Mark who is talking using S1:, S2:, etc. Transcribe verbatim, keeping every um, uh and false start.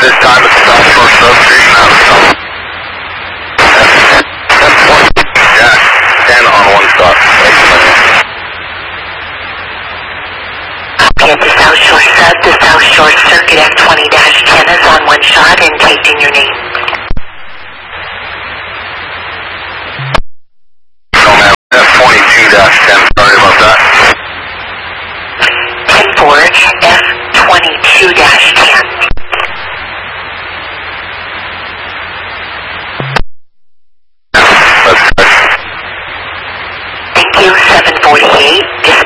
S1: this time at the South Shore substation out of South. ten point Jack, ten on one stop.
S2: Okay, at the South Shore sub, the South Shore Circuit F twenty dash ten is on one shot and taped in your name.
S1: No ma'am, F twenty-two dash ten, sorry about that.
S2: ten four F twenty-two dash ten.